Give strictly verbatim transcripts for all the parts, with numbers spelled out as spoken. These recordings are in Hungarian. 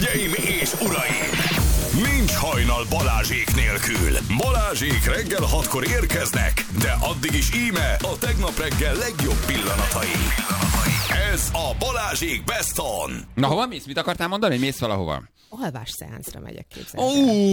Hölgyeim és uraim! Nincs hajnal Balázsék nélkül. Balázsék reggel hatkor érkeznek, de addig is íme a tegnap reggel legjobb pillanatai. Ez a Balázsék Best On. Na, hova mész? Mit akartál mondani? Mész valahova? Alvás szeánszra megyek, képzelni.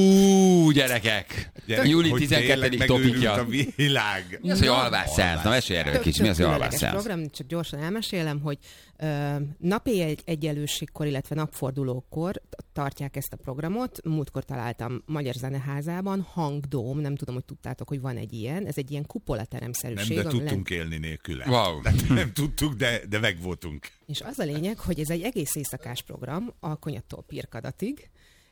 Ó, gyerekek! Gyerek, júli hogy tizenkettedik topikja. a világ. Mi az, hogy alvás szeánsz? Na, mesélj erről kicsit. Mi az, hogy alvás szeánsz? Program, csak gyorsan elmesélem, hogy ö, napi egy, egyenlőségkor, illetve napfordulókor tartják ezt a programot. Múltkor találtam Magyar Zeneházában, Hangdóm, nem tudom, hogy tudtátok, hogy van egy ilyen. Ez egy ilyen kupolateremszerűség. Nem, de tudtunk lent... élni nélküle. Wow. De nem tudtuk, de, de megvoltunk. És az a lényeg, hogy ez egy egész éjszakás program, Alkonyattól Pirkadatig,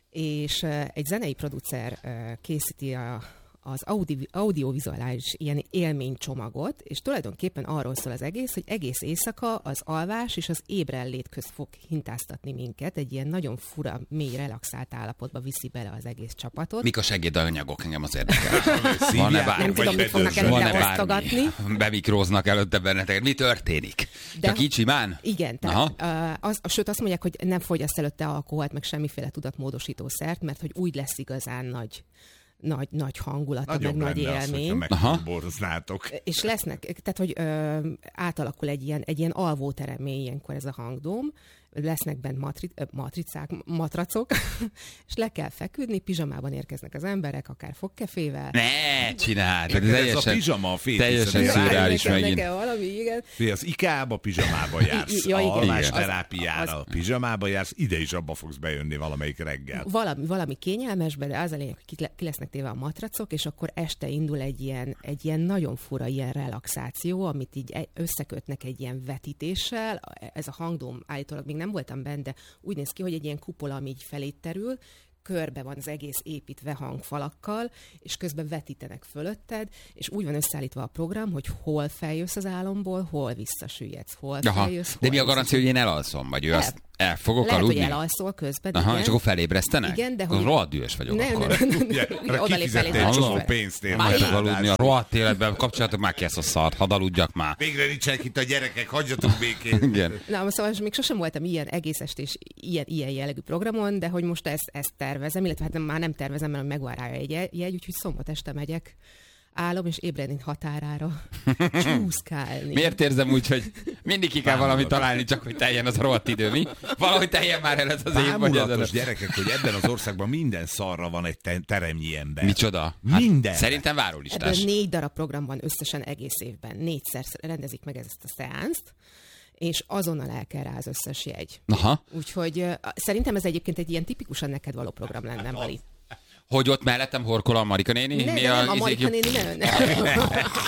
és egy zenei producer készíti a, az audi, audiovizuális ilyen élménycsomagot, és tulajdonképpen arról szól az egész, hogy egész éjszaka az alvás és az ébrellét közt fog hintáztatni minket, egy ilyen nagyon fura, mély, relaxált állapotba viszi bele az egész csapatot. Mik a segédanyagok? Engem az érdekel. Van-e bármi? Nem tudom, mit fognak előtte osztogatni. Bemikróznak előtte benneteket. Mi történik? De csak így simán? Igen. Tehát, az, sőt, azt mondják, hogy nem fogyaszt előtte alkoholt, meg semmiféle tudatmódosítószert, mert hogy úgy lesz igazán nagy nagy, nagy hangulata, nagyobb meg nagy élmény. Megboroznátok. És lesznek, tehát, hogy ö, átalakul egy ilyen, egy ilyen alvóteremmé ilyenkor ez a Hangdóm, lesznek bent matri, ö, matricák, matracok, és le kell feküdni, pizsamában érkeznek az emberek, akár fogkefével. Ne, csináld! Ez, ez a pizsama a fél. Teljesen szürreális megint. Nekem valami, igen. Fé, az ikába pizsamába jársz, ja, a alvásterápiára az... pizsamába jársz, ide is abba fogsz bejönni valamelyik reggel. Valami, valami kényelmesbe, de az a lényeg, hogy ki lesznek téve a matracok, és akkor este indul egy ilyen, egy ilyen nagyon fura ilyen relaxáció, amit így összekötnek egy ilyen vetítéssel. Ez a Hangdóm állítólag még nem voltam benne, de úgy néz ki, hogy egy ilyen kupola, ami így felé terül, körbe van az egész építve hangfalakkal, és közben vetítenek fölötted, és úgy van összeállítva a program, hogy hol feljössz az álomból, hol visszasüllyedsz, hol Aha. feljössz, hol de mi a garancia, hogy én elalszom, vagy ő el, azt el fogok lehet, aludni? Lehet, hogy elalszol közben, Aha, igen. és akkor felébresztenek? Igen, de hogy... Rohadt dühös vagyok nem, akkor. Nem, nem, nem. Kifizettél egy csomó pénzt. Már tudok aludni a rohadt életben, kapcsolatok már ki ezt a szart, hadd aludjak már. Végre nincsenek itt a gyerekek, hagyjatok békén. Igen. Na, szóval még sosem voltam ilyen egész estés, ilyen, ilyen jellegű programon, de hogy most ezt, ezt tervezem, illetve hát már nem tervezem, mert megvan rá egy jegy, úgyhogy szombat este megyek. Állom és ébredni határára csúszkálni. Miért érzem úgy, hogy mindig ki kell valami találni, csak hogy teljen az a rohadt idő, mi? Valahogy teljen már el ez az év, vagy ez a... gyerekek, hogy ebben az országban minden szarra van egy te- teremnyi ember. Micsoda? Hát minden. Szerintem várólistás. Ebből négy darab program van összesen egész évben. Négyszer rendezik meg ezt a szeánzt, és azonnal el kell rá az összes jegy. Aha. Úgyhogy uh, szerintem ez egyébként egy ilyen tipikusan neked való program lenne, Mari. Hogy ott mellettem horkol a Marika néni? Ne, Mi de a, nem, a Marika néni nem.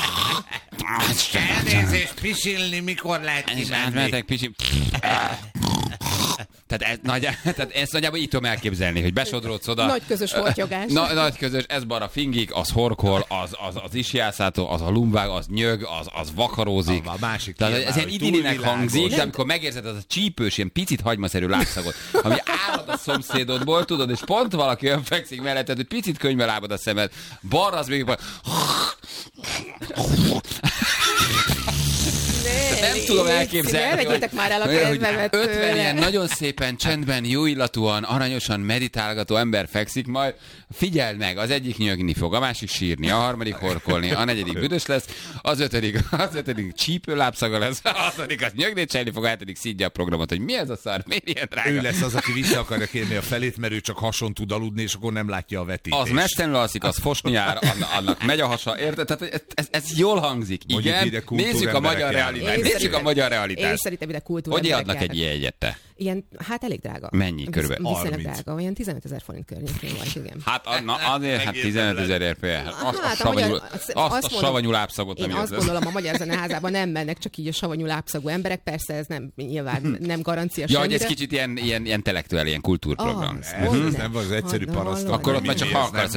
Elnézést, pisilni, mikor lehet kimenni? Pisil... Tehát, ez, nagy, tehát ezt nagyjából így tudom elképzelni, hogy besodródsz oda. Nagy közös hortyogás. Na, nagy közös, ez balra fingik, az horkol, az, az, az isjászátó, az a lumbág, az nyög, az, az vakarózik. A másik tehát nyilván, ez ilyen idillinek hangzik, de amikor megérzed az a csípős, ilyen picit hagymaszerű lábszagot, ami állad a szomszédodból, tudod, és pont valaki olyan fekszik melletted, hogy picit könyvbe lábad a szemed, balra az még Ne, nem tudom elképzelni, hogy, már el a kedvemet ötven ilyen nagyon szépen, csendben, jó illatúan, aranyosan meditálgató ember fekszik, majd figyeld meg, az egyik nyögni fog, a másik sírni, a harmadik horkolni, a negyedik büdös lesz, az ötödik, az ötödik csípőlábszaga lesz, a hatodik az nyögni cselni fog, a hetedik szídja a programot, hogy mi ez a szar, miért ilyen drága? Ő lesz az, aki vissza akarja kérni a felét, mert ő csak hason tud aludni, és akkor nem látja a vetítést. Az mesztelenül alszik, az fosni jár, annak megy a hasa, érted? Tehát ez, ez, ez jól hangzik. Igen, nézzük a magyar realitást. Nézzük a magyar realitást. Én szerintem ide kultúra. Hogy adnak egy ilyen egyet te? Ilyen, hát elég drága. Mennyi körülbelül? Viszonylag drága, olyan tizenötezer forint környékén van, igen. Hát na, azért, hát tizenötezer ért fél. Azt, hát, a, savanyú, magyar, azt, azt a savanyú lábszagot én nem azt gondolom, a Magyar Zeneházában nem mennek csak így a savanyú lábszagú emberek, persze ez nem nyilván nem garancia ja, semmire. hogy ez kicsit ilyen, ilyen intellektuál, ilyen kultúrprogram. Az, ez, ez nem az egyszerű paraszt. Akkor ott már csak akarsz.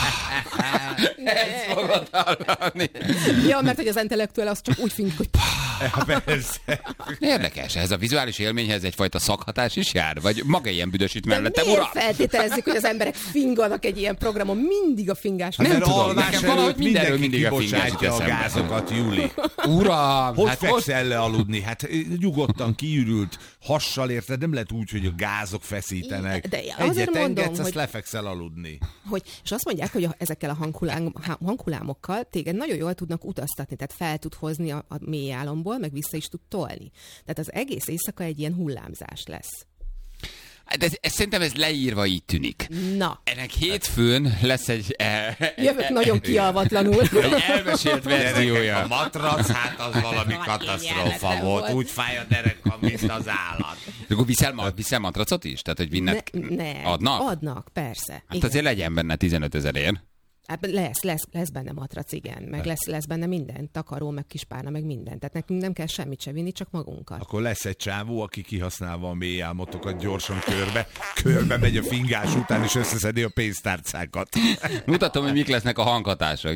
Ezt fogod hallani. Ja, mert hogy az intellektuál az csak úgy fink, hogy Persze. Érdekes, ez a vizuális élményhez egyfajta szakhatás is jár? Vagy maga ilyen büdösít De mellette, miért uram? feltételezzük, hogy az emberek finganak egy ilyen programon? Mindig a fingás. Nem Mert tudom, alvás nekem valahogy előtt mindenről mindenki mindig a fingás jut kibocsátja a eszembe. gázokat, Júli. Uram, Hogy hát fekszel le aludni? Hát nyugodtan kiürült hassal, érted? Nem lehet úgy, hogy a gázok feszítenek. De azért Egyet mondom, engedsz, azt hogy- lefekszel aludni. Hogy, és azt mondják, hogy a, ezekkel a hangulám, há- hanghulámokkal téged nagyon jól tudnak utaztatni, tehát fel tud hozni a, a mély álomból, meg vissza is tud tolni. Tehát az egész éjszaka egy ilyen hullámzás lesz. De ez, ez, szerintem ez leírva így tűnik. Na, Ennek hétfőn lesz egy, eh, jövök nagyon kialvatlanul. egy elmesélt verziója. A matrac, hát az valami katasztrófa ilyen volt. volt. Úgy fáj a derekam, mint az állat. De akkor viszel, ma- viszel matracot is? Tehát, hogy vinnek, Ne, ne, adnak? Adnak, persze. Hát Igen. azért legyen benne tizenöt ezerén. Hát lesz, lesz, lesz benne matrac, igen. Meg lesz, lesz benne minden. Takaró, meg kispárna, meg minden. Tehát nekünk nem kell semmit se vinni, csak magunkat. Akkor lesz egy csávó, aki kihasználva a mély álmotokat gyorsan körbe, körbe megy a fingás után, és összeszedi a pénztárcákat. Mutatom, hogy mik lesznek a hanghatások.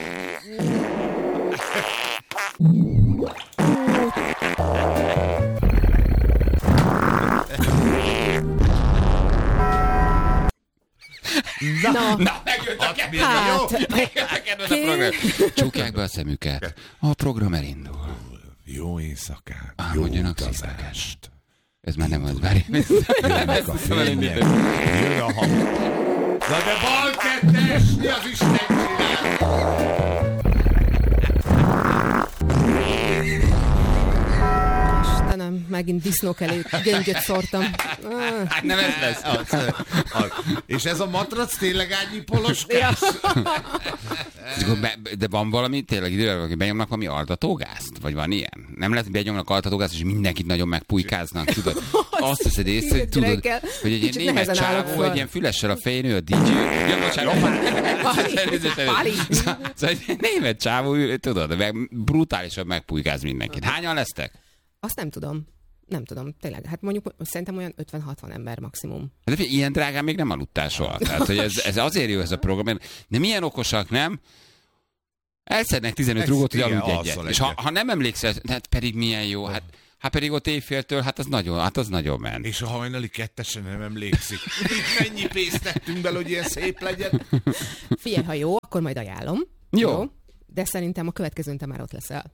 Na, Na, megjött a kedves, hát, megjött a kedves a program. Csukják be a szemüket. A program elindul. Jó éjszakát, jó Álmodjanak utazást. Ez már nem az, várj. Nem ezt A tudom fények, elindítani. jön a hang. Na de bal kettes, mi az Isten csinál? Istenem, megint disznók elé göngyöt szórtam. Ah, Hát nem ez lesz. Az, az. És ez a matrac tényleg ányi poloskás? És akkor be- De van valami, tényleg idővel, hogy benyomnak valami altatógázt? Vagy van ilyen? Nem lehet, hogy benyomnak altatógázt, és mindenkit nagyon megpujkáznak, tudod? Azt hiszed észre, hogy tudod, reggel. hogy egy Kicsit ilyen német nehezen állok csávó, föl. egy ilyen fülessel a fején, ő a dé dzsé. Ja, bocsánat. Elnézést, Pali. elnézést. Szóval szóval egy német csávó, ő, tudod, meg brutálisan megpujkáz mindenkit. Hányan lesztek? azt nem tudom. Nem tudom, tényleg. Hát mondjuk szerintem olyan ötven-hatvan ember maximum. De figyelj, ilyen drágán még nem aludtál soha. Tehát, hogy ez, ez azért jó ez a program, mert de milyen okosak, nem? Elszednek tizenöt Ez- rúgót, hogy igen, aludj egyet. alszol És ha, egyet. ha nem emlékszel, hát pedig milyen jó, hát, hát pedig ott éjféltől, hát az nagyon, hát az nagyon ment. És a hajnali kettesen nem emlékszik. Itt mennyi pénzt tettünk bele, hogy ilyen szép legyen? Figyelj, ha jó, akkor majd ajánlom. Jó. De szerintem a következőn te már ott leszel.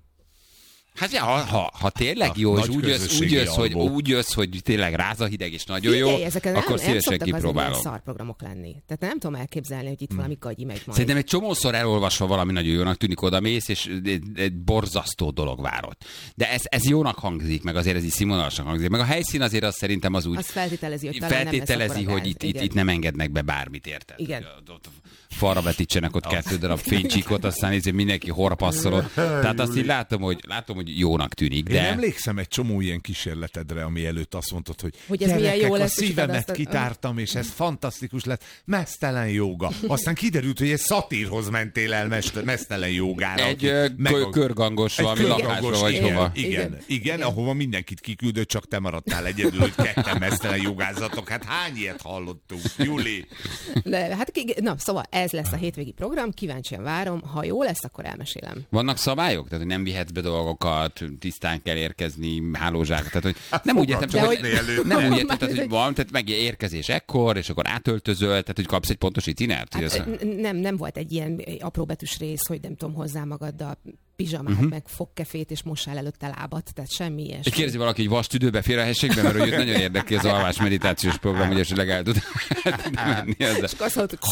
Hát ja, ha, ha, ha tényleg A jó, és nagy úgy jössz, úgy, közösségi jössz, hogy, alvó. úgy jössz, hogy tényleg ráz a hideg, és nagyon jó, Figyelj, ezek nem, akkor nem szívesen szoktak azért kipróbálom. ilyen szarprogramok lenni. Tehát nem tudom elképzelni, hogy itt valami gagyi megy majd. Szerintem egy csomószor elolvasva valami nagyon jónak tűnik, oda mész, és egy, egy borzasztó dolog várott. De ez, ez jónak hangzik, meg azért ez így színvonalasan hangzik. Meg a helyszín azért az szerintem az úgy Azt feltételezi, hogy talán feltételezi, nem lesz akkora hogy gáz. itt, itt, Igen. itt nem engednek be bármit, érted? Igen. Hogy ott- ott falra vetítsenek ott kettő darab fénycsíkot, aztán nézd, mindenki horpasszolod. Tehát azt így látom, hogy, látom, hogy jónak tűnik, Én de... emlékszem egy csomó ilyen kísérletedre, ami előtt azt mondtad, hogy, Hogy ez milyen gyerekek, jó a lesz, és szívemet utána azt- kitártam, és ez fantasztikus lett. Mesztelen jóga. Aztán kiderült, hogy egy szatírhoz mentél el mest- mesztelen jógára. Egy aki ö, meg kö- a- körgangos egy valami körgangos, lakásra, vagy igen, hova. Igen, igen, Igen. igen, ahova mindenkit kiküldött, csak te maradtál egyedül, hogy ketten mesztelen jogázatok. Hát hány ilyet hallottunk, Júli? Le, hát, ki- na, szóval ez lesz a hétvégi program, kíváncsian várom. Ha jó lesz, akkor elmesélem. Vannak szabályok? Tehát, hogy nem vihetsz be dolgokat, tisztán kell érkezni, hálózsák. Tehát, hogy nem úgy értem, csak, De hogy, hogy- előtt. nem úgy értem, tehát, hogy van, tehát meg érkezés ekkor, és akkor átöltözöl, tehát, hogy kapsz egy pontos itinert. hogy Hát, az- n- nem, nem volt egy ilyen apróbetűs rész, hogy nem tudom, hozzá magaddal pizsamát, Mhm. uh-huh. meg fogkefét, és mossál előtte lábat, tehát semmi ilyesmi. És kérdezi valaki, hogy vastüdőbe férhessék be, mert hogy őt nagyon érdekli az alvás meditációs program, hogy esetleg el tud menni ezzel. Csak azt mondtuk,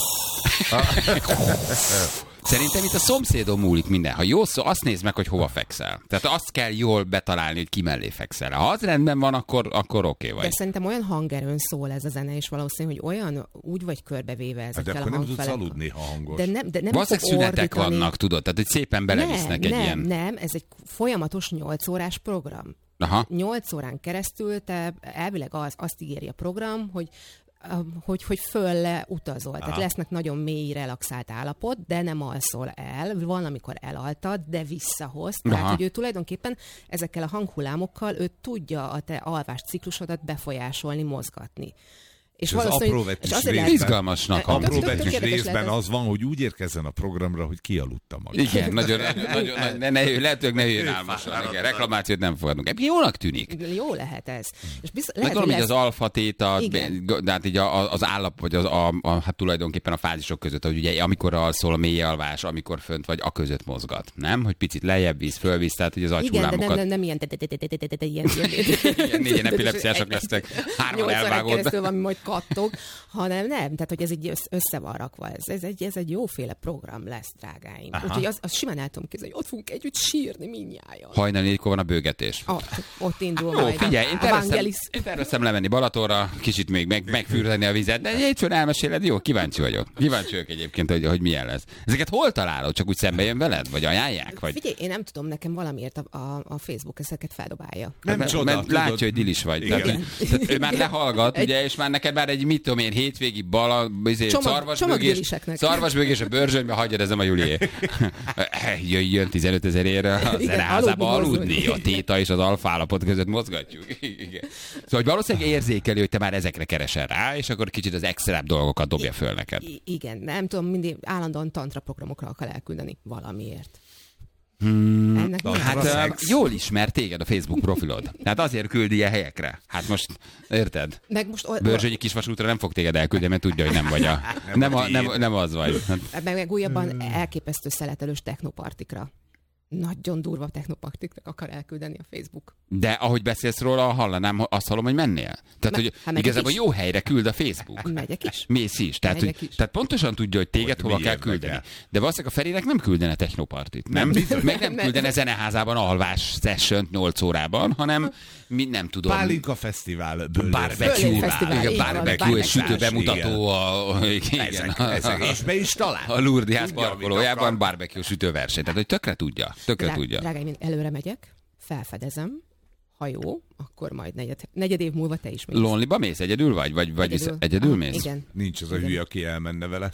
Szerintem itt a szomszédon múlik minden. Ha jó szó, azt nézd meg, hogy hova fekszel. Tehát azt kell jól betalálni, hogy ki mellé fekszel. Ha az rendben van, akkor, akkor oké okay de vagy. szerintem olyan hangerőn szól ez a zene, és valószínű, hogy olyan úgy vagy körbevéve De ezekkel akkor a nem tudsz hangfelek. aludni, ha hangos. De nem, de nem Valószínűleg fog szünetek ordítani. vannak, tudod? Tehát, hogy szépen belevisznek nem, egy nem, ilyen... nem, ez egy folyamatos nyolc órás program. Aha. nyolc órán keresztül te elvileg az, azt ígéri a program, hogy hogy, hogy fölle utazol. Tehát lesznek nagyon mély, relaxált állapot, de nem alszol el. Van, amikor elaltad, de visszahoz. Tehát, Aha. hogy ő tulajdonképpen ezekkel a hanghullámokkal ő tudja a te alvás ciklusodat befolyásolni, mozgatni. És az apró és vetis azért részben, Izgalmasnak Tök- hangzik. apró tök- tök vetis érdekes részben lehet ez. az van, hogy úgy érkezzen a programra, hogy kialudta magát. Igen, nagyon, nagyon, nagyon ne, ne, lehetőleg ne jöjjön álmosan. Igen, reklamációt nem fogadunk. Ebből jónak tűnik. Jó lehet ez. És biztos, Meg lehet, gondolom, hogy lesz- az alfa téta, Igen. de hát így a, az állap, vagy az, a, a, hát tulajdonképpen a fázisok között, hogy ugye amikor alszol, a mély alvás, amikor fönt vagy, a között mozgat. Nem? Hogy picit lejjebb víz, fölvíz, tehát hogy az Igen, de nem, agyhullámokat. nem, nem ilyen ilyen Igen, négyen epilepsziások lesztek, hárman nyolc órán elvágott. keresztül valami majd kattog, hanem nem, tehát hogy ez egy össz- össze van rakva, ez, ez, egy, ez egy jóféle program lesz, drágáim. Úgyhogy az, az simán el tudom képzelni, hogy ott fogunk együtt sírni mindnyájan. Hajnal négykor van a bőgetés. Ott, ott indul Jó, majd figyelj, én a terveztem, Vangelis. én terveztem lemenni Balatonra, kicsit még meg, megfürdeni a vizet, de hétfőn elmeséled, jó, kíváncsi vagyok. Kíváncsi vagyok egyébként, hogy, hogy milyen lesz. Ezeket hol találod? Csak úgy szembe jön veled? Vagy ajánlják? Vagy... Figyelj, én nem tudom, nekem valamiért a, a, a Facebook ezeket feldobálja. Nem mert, csoda, mert tudod. látja, hogy dilis vagy. Igen. Tehát, tehát ő már lehallgat, Egy- ugye, és már neked már egy, mit tudom én, hétvégi bala, izé, Csomag- szarvasbőgés, csomagdiliseknek. szarvasbőgés a bőrzsönybe, hagyjad, ez nem a Julié. Jöjjön tizenöt ezer érre a Igen, zeneházába aludni, aludni, mozdulni. a téta és az alfa állapot között mozgatjuk. Igen. Szóval hogy valószínűleg érzékeli, hogy te már ezekre keresel rá, és akkor kicsit az extrább dolgokat dobja föl neked. I- igen, nem tudom, mindig állandóan tantra programokra akar elküldeni valamiért. Hmm, Ennek mi hát az? uh, jól ismer téged a Facebook profilod. Tehát azért küldi ilyen helyekre. Hát most, érted? Meg most o- Börzsönyi kisvasútra nem fog téged elküldeni, mert tudja, hogy nem vagy a... Nem, a, nem, nem az vagy. Hát, meg, meg újabban elképesztő szeletelős technopartikra. Nagyon durva technopartiknak akar elküldeni a Facebook. de ahogy beszélsz róla, hallanám, azt hallom, hogy mennél. Tehát, Me- hogy hát megyek igazából is. jó helyre küld a Facebook. Megyek is. Mész is. Tehát, Megyek hogy, is. tehát pontosan tudja, hogy téged Hogy hova mi kell érdekel. küldeni. De valószínűleg a Ferinek nem küldene technopartit, nem? Nem, bizony. Meg nem Nem. küldene zeneházában alvás sessiont nyolc órában, hanem mi nem tudom. Pálinka fesztivál. Barbecue, Böllén fesztivál, igen, így van, barbecue, barbecue. és sütő bemutató a, igen, Ezek, a, ezek, és be is talál. a Lourdes ház Tudja, amit parkolójában akar. barbecue sütőverseny. Tehát, hogy tökre tudja. Tökre Drá- tudja. Drágáim, én előre megyek, felfedezem, ha jó, akkor majd negyed, negyed év múlva te is mész. Lonelyba mész? Egyedül vagy? Vagy, vagy egyedül, egyedül Aha, mész? Igen. Nincs az a hülye, aki elmenne vele.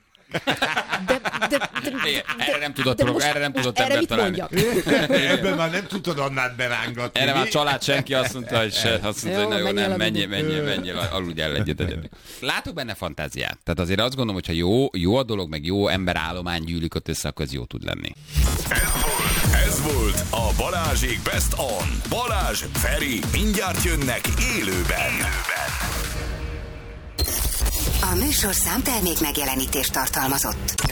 De, de, de, Igen, erre nem tudott, de prog- most- erre nem most tudott erre ember mit találni. mondjak? Ebben már nem tudod annát berángatni. Erre már mi? család senki azt mondta, hogy, se, azt mondta, Jó, hogy na jó, menjél nem, aludni. menjél, menjél, menjél, aludj el egyet egyet. Látok benne fantáziát. Tehát azért azt gondolom, hogy ha jó, jó a dolog, meg jó emberállomány gyűlik ott össze, akkor ez jó tud lenni. Ez volt, ez volt a Balázsék Best On. Balázs, Feri, mindjárt jönnek élőben. A műsorszám termék megjelenítést tartalmazott.